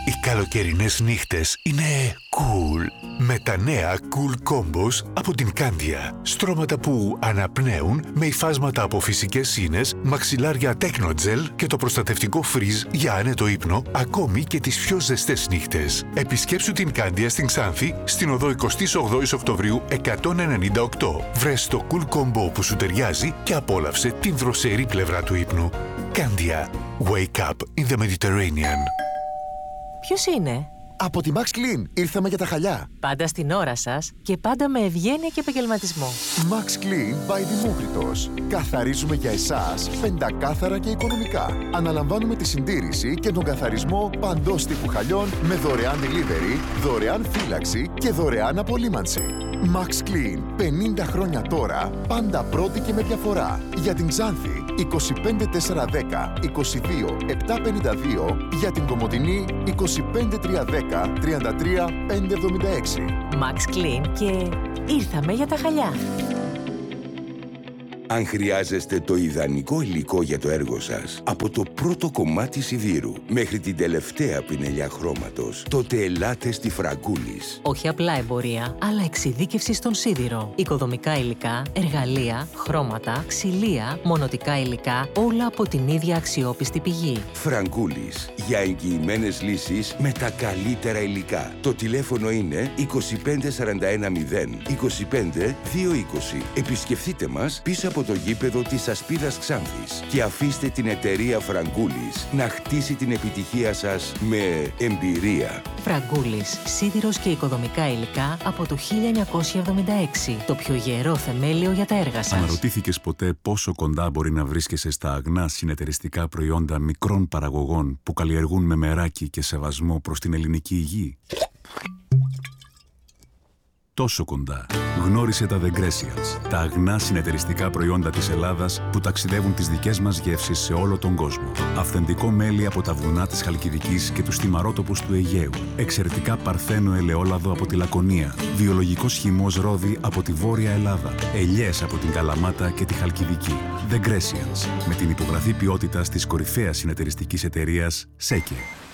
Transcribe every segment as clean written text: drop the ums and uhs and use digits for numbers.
Οι καλοκαιρινές νύχτες είναι cool. Με τα νέα Cool Combos από την Candia. Στρώματα που αναπνέουν με υφάσματα από φυσικές ίνες, μαξιλάρια Technogel και το προστατευτικό Freeze για άνετο ύπνο, ακόμη και τις πιο ζεστές νύχτες. Επισκέψου την Candia στην Ξάνθη, στην οδό 28 Οκτωβρίου 198. Βρες το Cool Combo που σου ταιριάζει και απόλαυσε την δροσερή πλευρά του ύπνου. Candia. Wake up in the Mediterranean. Ποιος είναι? Από τη Max Clean ήρθαμε για τα χαλιά. Πάντα στην ώρα σας και πάντα με ευγένεια και επαγγελματισμό. Max Clean by Δημόκριτος. Καθαρίζουμε για εσάς πεντακάθαρα και οικονομικά. Αναλαμβάνουμε τη συντήρηση και τον καθαρισμό παντός τύπου χαλιών με δωρεάν delivery, δωρεάν φύλαξη και δωρεάν απολύμανση. Max Clean. 50 χρόνια τώρα, πάντα πρώτη και με διαφορά. Για την Ξάνθη, 25410 22 752. Για την Κομοτηνή, 25310 33 576. Max Clean και ήρθαμε για τα χαλιά. Αν χρειάζεστε το ιδανικό υλικό για το έργο σας, από το πρώτο κομμάτι σιδήρου μέχρι την τελευταία πινελιά χρώματος, τότε ελάτε στη Φραγκούλης. Όχι απλά εμπορία, αλλά εξειδίκευση στον σίδηρο. Οικοδομικά υλικά, εργαλεία, χρώματα, ξυλία, μονοτικά υλικά, όλα από την ίδια αξιόπιστη πηγή. Φραγκούλης. Για εγγυημένες λύσεις με τα καλύτερα υλικά. Το τηλέφωνο είναι 25410 25 220. Επισκεφτείτε μας πίσω από το γήπεδο της Ασπίδας Ξάνθης και αφήστε την εταιρεία Φραγκούλης να χτίσει την επιτυχία σας με εμπειρία. Φραγκούλης, σίδηρος και οικοδομικά υλικά από το 1976. Το πιο γερό θεμέλιο για τα έργα σας. Αναρωτήθηκες ποτέ πόσο κοντά μπορεί να βρίσκεσαι στα αγνά συνεταιριστικά προϊόντα μικρών παραγωγών που καλλιεργούν με μεράκι και σεβασμό προς την ελληνική υγεία? Τόσο κοντά. Γνώρισε τα The Grecians, τα αγνά συνεταιριστικά προϊόντα της Ελλάδας που ταξιδεύουν τις δικές μας γεύσεις σε όλο τον κόσμο. Αυθεντικό μέλι από τα βουνά της Χαλκιδικής και τους θυμαρότοπους του Αιγαίου. Εξαιρετικά παρθένο ελαιόλαδο από τη Λακωνία. Βιολογικός χυμός ρόδι από τη Βόρεια Ελλάδα. Ελιές από την Καλαμάτα και τη Χαλκιδική. The Grecians, με την υπογραφή ποιότητας της κορυφαίας συνεταιριστικής εταιρείας ΣΕΚΕ.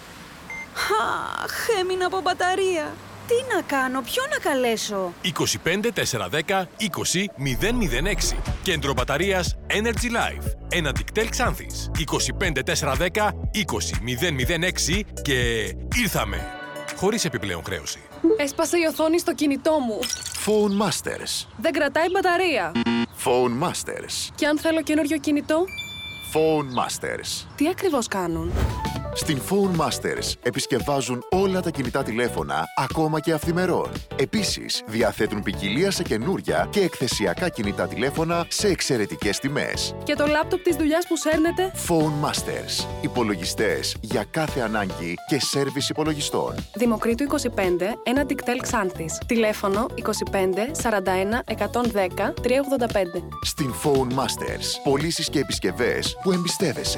Αχ, έμεινα από μπαταρία. Τι να κάνω, ποιον να καλέσω? 25 410 20 006. Κέντρο μπαταρίας Energy Life. Ένα Dictel Ξάνθης. 25 410 20 006 και ήρθαμε. Χωρίς επιπλέον χρέωση. Έσπασε η οθόνη στο κινητό μου. Phone Masters. Δεν κρατάει μπαταρία. Phone Masters. Και αν θέλω καινούριο κινητό? Phone Masters. Τι ακριβώς κάνουν? Στην Phone Masters επισκευάζουν όλα τα κινητά τηλέφωνα, ακόμα και αυθημερών. Επίσης, διαθέτουν ποικιλία σε καινούρια και εκθεσιακά κινητά τηλέφωνα σε εξαιρετικές τιμές. Και το λάπτοπ της δουλειάς που σέρνετε? Phone Masters. Υπολογιστές για κάθε ανάγκη και σέρβις υπολογιστών. Δημοκρίτου 25, ένα Dictel Ξάνθης. Τηλέφωνο 25 41 110 385. Στην Phone Masters. Πωλήσεις και επισκευές που εμπιστεύεσαι.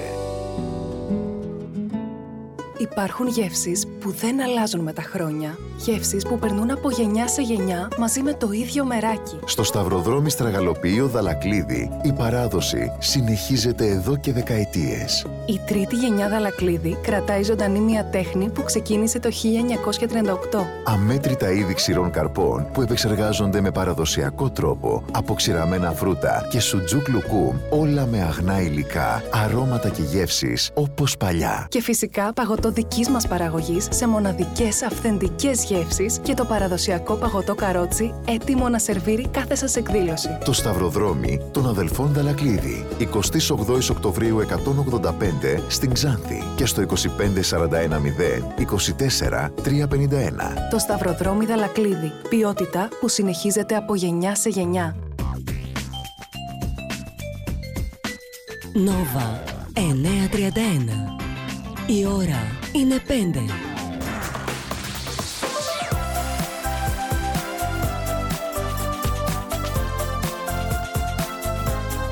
Υπάρχουν γεύσεις που δεν αλλάζουν με τα χρόνια. Γεύσεις που περνούν από γενιά σε γενιά μαζί με το ίδιο μεράκι. Στο Σταυροδρόμι Στραγαλοποιείο Δαλακλίδη, η παράδοση συνεχίζεται εδώ και δεκαετίες. Η τρίτη γενιά Δαλακλίδη κρατάει ζωντανή μια τέχνη που ξεκίνησε το 1938. Αμέτρητα είδη ξηρών καρπών που επεξεργάζονται με παραδοσιακό τρόπο, από ξηραμένα φρούτα και σουτζούκ λουκούμ, όλα με αγνά υλικά, αρώματα και γεύσεις όπως παλιά. Και φυσικά παγωτό δικής μας παραγωγής σε μοναδικές αυθεντικές γεύσεις και το παραδοσιακό παγωτό καρότσι έτοιμο να σερβίρει κάθε σας εκδήλωση. Το Σταυροδρόμι των αδελφών Δαλακλίδη. 28 Οκτωβρίου 185 στην Ξάνθη και στο 25 41 0 24 351. Το Σταυροδρόμι Δαλακλίδη. Ποιότητα που συνεχίζεται από γενιά σε γενιά. Νόβα 931. Η ώρα είναι 5.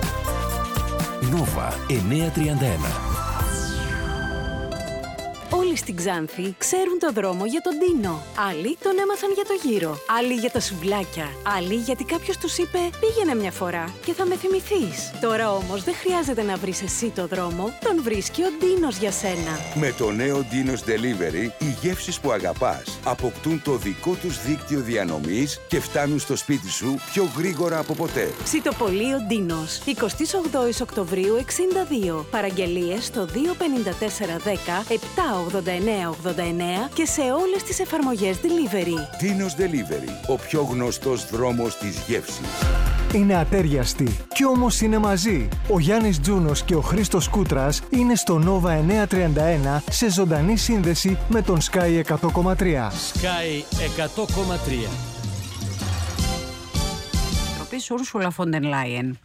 Νόβα 931. Όλοι Όλοι στην Ξάνθη ξέρουν το δρόμο για τον Ντίνο. Άλλοι τον έμαθαν για το γύρο. Άλλοι για τα σουβλάκια. Άλλοι γιατί κάποιος τους είπε πήγαινε μια φορά και θα με θυμηθείς. Τώρα όμως δεν χρειάζεται να βρεις εσύ το δρόμο. Τον βρίσκει ο Ντίνος για σένα. Με το νέο Ντίνος Delivery, οι γεύσεις που αγαπάς αποκτούν το δικό τους δίκτυο διανομής και φτάνουν στο σπίτι σου πιο γρήγορα από ποτέ. Ψητοπολείο Ντίνος. 28 Οκτωβρίου 62. Παραγγελίες στο 25410 78989 και σε όλες τις εφαρμογές delivery. Ντίνος Delivery, ο πιο γνωστός δρόμος της γεύσης. Είναι ατέριαστοι κι όμως είναι μαζί. Ο Γιάννης Τζούνος και ο Χρήστος Κούτρας είναι στο Nova 931 σε ζωντανή σύνδεση με τον Sky 100,3. Sky 100,3. Τροπής Ούρσουλα Φόντερ Λάιεν.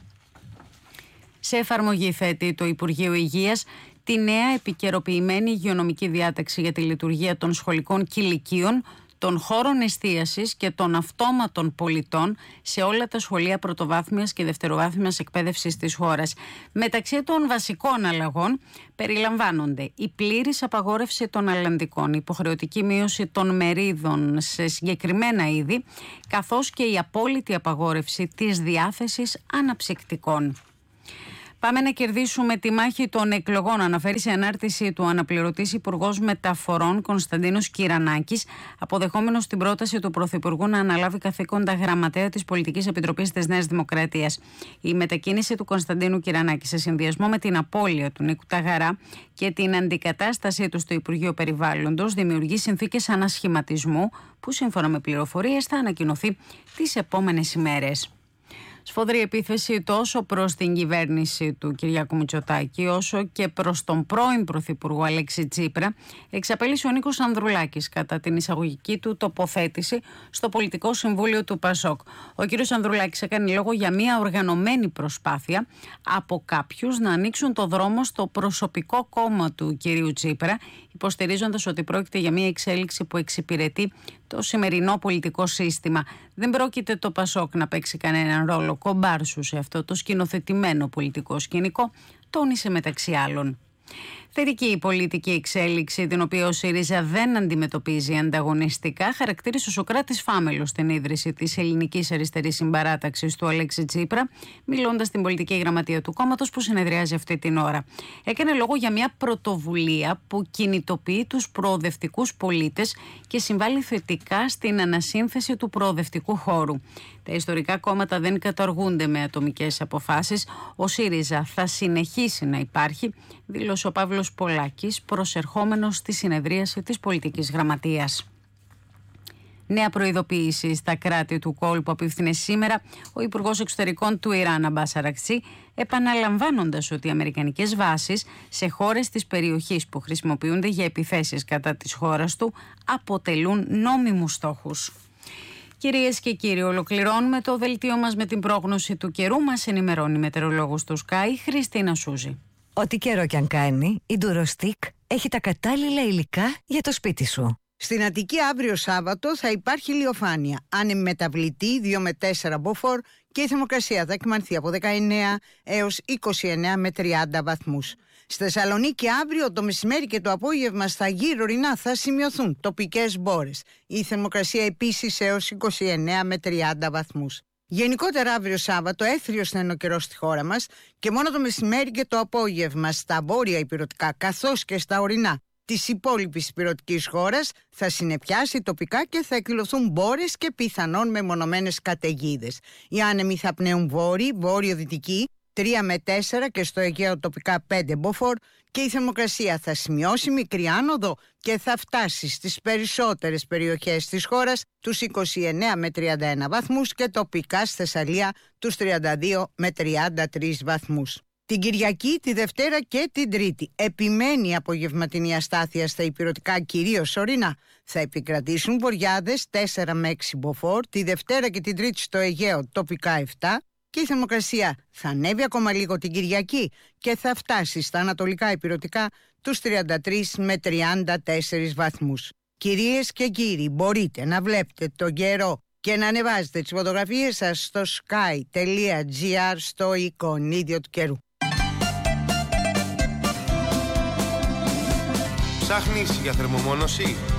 Σε εφαρμογή θέτει το Υπουργείο Υγείας τη νέα επικαιροποιημένη υγειονομική διάταξη για τη λειτουργία των σχολικών κηλικίων, των χώρων εστίασης και των αυτόματων πολιτών σε όλα τα σχολεία πρωτοβάθμιας και δευτεροβάθμιας εκπαίδευσης της χώρας. Μεταξύ των βασικών αλλαγών περιλαμβάνονται η πλήρης απαγόρευση των αλλαντικών, η υποχρεωτική μείωση των μερίδων σε συγκεκριμένα είδη, καθώς και η απόλυτη απαγόρευση της διάθεσης αναψυκτικών. Πάμε να κερδίσουμε τη μάχη των εκλογών, αναφέρει σε ανάρτηση του αναπληρωτής Υπουργός Μεταφορών Κωνσταντίνος Κυρανάκης, αποδεχόμενος την πρόταση του Πρωθυπουργού να αναλάβει καθήκοντα γραμματέα της Πολιτικής Επιτροπής της Νέας Δημοκρατίας. Η μετακίνηση του Κωνσταντίνου Κυρανάκη σε συνδυασμό με την απώλεια του Νίκου Ταγαρά και την αντικατάστασή του στο Υπουργείο Περιβάλλοντος δημιουργεί συνθήκες ανασχηματισμού που σύμφωνα με πληροφορίες θα ανακοινωθεί τις επόμενες ημέρες. Σφοδρή επίθεση τόσο προς την κυβέρνηση του Κυριάκου Μητσοτάκη όσο και προς τον πρώην Πρωθυπουργό Αλέξη Τσίπρα εξαπέλυσε ο Νίκος Ανδρουλάκης κατά την εισαγωγική του τοποθέτηση στο Πολιτικό Συμβούλιο του ΠΑΣΟΚ. Ο κ. Ανδρουλάκης έκανε λόγο για μια οργανωμένη προσπάθεια από κάποιους να ανοίξουν το δρόμο στο προσωπικό κόμμα του κ. Τσίπρα, υποστηρίζοντας ότι πρόκειται για μια εξέλιξη που εξυπηρετεί το σημερινό πολιτικό σύστημα. Δεν πρόκειται το ΠΑΣΟΚ να παίξει κανέναν ρόλο κομπάρσου σε αυτό το σκηνοθετημένο πολιτικό σκηνικό, τόνισε μεταξύ άλλων. Θετική η πολιτική εξέλιξη, την οποία ο ΣΥΡΙΖΑ δεν αντιμετωπίζει ανταγωνιστικά, χαρακτήρισε ο Σωκράτης Φάμελος στην ίδρυση της Ελληνικής Αριστερής Συμπαράταξης του Αλέξη Τσίπρα, μιλώντας στην πολιτική γραμματεία του κόμματος που συνεδριάζει αυτή την ώρα. Έκανε λόγο για μια πρωτοβουλία που κινητοποιεί τους προοδευτικούς πολίτες και συμβάλλει θετικά στην ανασύνθεση του προοδευτικού χώρου. Τα ιστορικά κόμματα δεν καταργούνται με ατομικές αποφάσεις. Ο ΣΥΡΙΖΑ θα συνεχίσει να υπάρχει, δήλωσε ο Παύλος Πολάκης, προσερχόμενος στη συνεδρίαση της πολιτικής γραμματείας. Νέα προειδοποίηση στα κράτη του κόλπου απίφθινε σήμερα ο Υπουργός Εξωτερικών του Ιράν, Αμπάς Αρακτσί, επαναλαμβάνοντας ότι οι αμερικανικές βάσεις σε χώρες της περιοχής που χρησιμοποιούνται για επιθέσεις κατά της χώρας του αποτελούν νόμιμους στόχους. Κυρίες και κύριοι, ολοκληρώνουμε το δελτίο μας με την πρόγνωση του καιρού. Μας ενημερώνει η μετεωρολόγος του Sky, Χριστίνα Σούζη. Ό,τι καιρό κι αν κάνει, η Durostick έχει τα κατάλληλα υλικά για το σπίτι σου. Στην Αττική αύριο Σάββατο θα υπάρχει ηλιοφάνεια, άνεμη μεταβλητή 2 με 4 μποφόρ και η θερμοκρασία θα εκμανθεί από 19 έως 29 με 30 βαθμούς. Στη Θεσσαλονίκη αύριο το μεσημέρι και το απόγευμα στα γύρω-ορεινά θα σημειωθούν τοπικές μπόρες. Η θερμοκρασία επίσης έως 29 με 30 βαθμούς. Γενικότερα αύριο Σάββατο έθριος θα είναι ο καιρός στη χώρα μας και μόνο το μεσημέρι και το απόγευμα στα βόρεια ηπειρωτικά καθώς και στα ορεινά της υπόλοιπης ηπειρωτικής χώρας θα συνεπιάσει τοπικά και θα εκδηλωθούν μπόρες και πιθανόν μεμονωμένες καταιγίδες. Οι άνεμοι θα πνέουν βόρειο-δυτική 3 με 4 και στο Αιγαίο τοπικά 5 μποφόρ και η θερμοκρασία θα σημειώσει μικρή άνοδο και θα φτάσει στις περισσότερες περιοχές της χώρας τους 29 με 31 βαθμούς και τοπικά στη Θεσσαλία τους 32 με 33 βαθμούς. Την Κυριακή, τη Δευτέρα και την Τρίτη επιμένει η απογευματινή αστάθεια στα ηπειρωτικά κυρίως ορεινά. Θα επικρατήσουν βοριάδες 4 με 6 μποφόρ, τη Δευτέρα και την Τρίτη στο Αιγαίο τοπικά 7 και η θερμοκρασία θα ανέβει ακόμα λίγο την Κυριακή και θα φτάσει στα ανατολικά ηπειρωτικά τους 33 με 34 βαθμούς. Κυρίες και κύριοι, μπορείτε να βλέπετε τον καιρό και να ανεβάζετε τις φωτογραφίες σας στο sky.gr στο εικονίδιο του καιρού. Ψάχνεις για θερμομόνωση?